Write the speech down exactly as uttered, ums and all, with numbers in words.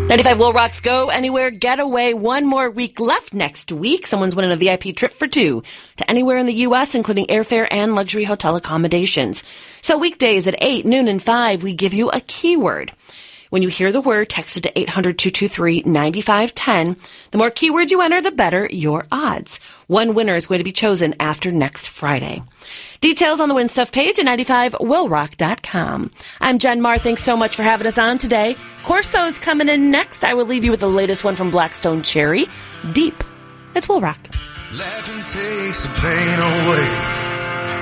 ninety-five Will Rock's Go Anywhere Getaway. One more week left next week. Someone's winning a V I P trip for two to anywhere in the U S, including airfare and luxury hotel accommodations. So weekdays at eight, noon, and five, we give you a keyword. When you hear the word, text it to eight hundred, two two three, nine five one zero. The more keywords you enter, the better your odds. One winner is going to be chosen after next Friday. Details on the Win Stuff page at ninety-five will rock dot com. I'm Jen Marr. Thanks so much for having us on today. Corso's coming in next. I will leave you with the latest one from Blackstone Cherry, Deep. It's Will Rock. Laughing takes the pain away.